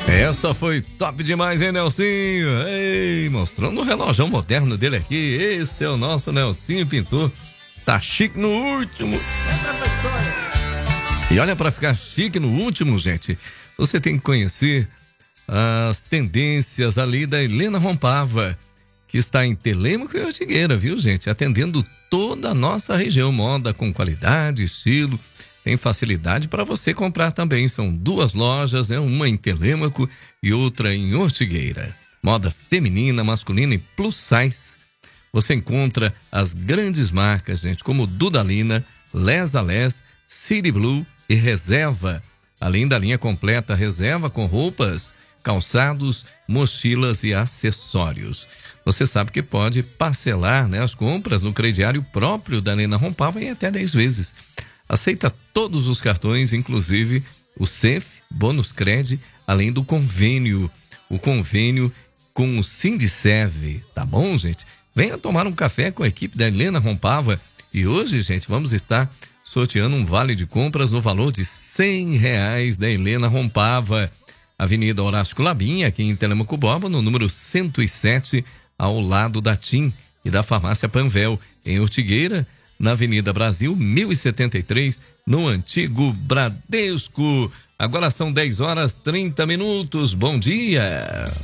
Essa foi top demais, hein, Nelsinho? Ei, mostrando o relógio moderno dele aqui. Esse é o nosso Nelsinho Pintor. Tá chique no último. Essa é a história. E olha, para ficar chique no último, gente, você tem que conhecer as tendências ali da Helena Rompava, que está em Telêmaco e Ortigueira, viu, gente? Atendendo toda a nossa região. Moda com qualidade, estilo. Tem facilidade para você comprar também. São duas lojas, né? Uma em Telêmaco e outra em Ortigueira. Moda feminina, masculina e plus size. Você encontra as grandes marcas, gente, como Dudalina, Les a Les, City Blue e Reserva. Além da linha completa Reserva com roupas, calçados, mochilas e acessórios. Você sabe que pode parcelar, né, as compras no crediário próprio da Helena Rompava em até 10 vezes. Aceita todos os cartões, inclusive o CEF, Bônus Cred, além do convênio. O convênio com o Sindiserve, tá bom, gente? Venha tomar um café com a equipe da Helena Rompava. E hoje, gente, vamos estar sorteando um vale de compras no valor de R$100 da Helena Rompava. Avenida Horácio Culabim, aqui em Telêmaco Borba, no número 107, ao lado da TIM e da Farmácia Panvel. Em Ortigueira, na Avenida Brasil, 1073, no antigo Bradesco. Agora são 10h30. Bom dia.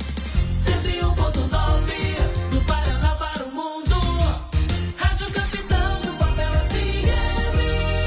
101.9 do Paraná para o mundo. Rádio Capitão do Papel FM.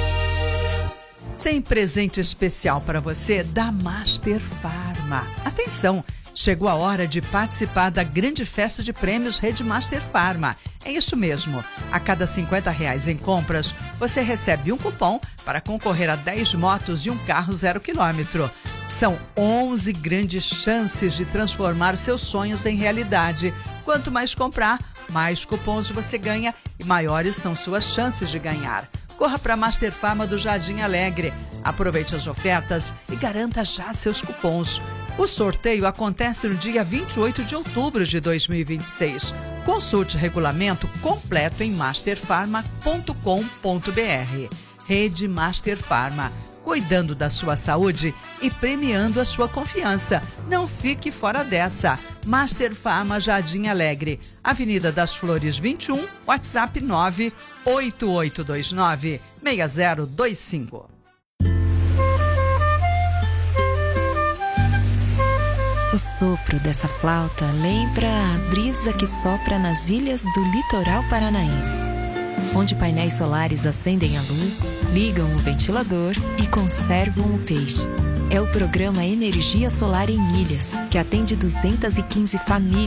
Tem presente especial para você da Master Pharma. Atenção! Chegou a hora de participar da grande festa de prêmios Rede Master Pharma. É isso mesmo. A cada R$50 em compras, você recebe um cupom para concorrer a 10 motos e um carro 0 km. São 11 grandes chances de transformar seus sonhos em realidade. Quanto mais comprar, mais cupons você ganha e maiores são suas chances de ganhar. Corra para a Master Pharma do Jardim Alegre. Aproveite as ofertas e garanta já seus cupons. O sorteio acontece no dia 28 de outubro de 2026. Consulte o regulamento completo em masterpharma.com.br. Rede Master Pharma, cuidando da sua saúde e premiando a sua confiança. Não fique fora dessa. Master Pharma Jardim Alegre, Avenida das Flores 21, WhatsApp 98829-6025. O sopro dessa flauta lembra a brisa que sopra nas ilhas do litoral paranaense, onde painéis solares acendem a luz, ligam o ventilador e conservam o peixe. É o programa Energia Solar em Ilhas, que atende 215 famílias